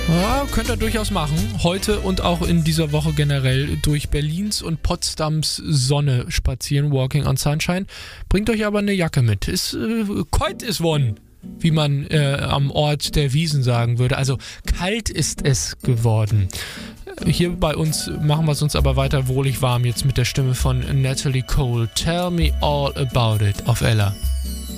Ja, könnt ihr durchaus machen. Heute und auch in dieser Woche generell durch Berlins und Potsdams Sonne spazieren, Walking on Sunshine. Bringt euch aber eine Jacke mit. Kalt ist one, wie man am Ort der Wiesen sagen würde. Also kalt ist es geworden. Hier bei uns machen wir es uns aber weiter wohlig warm jetzt mit der Stimme von Natalie Cole. Tell me all about it auf Ella.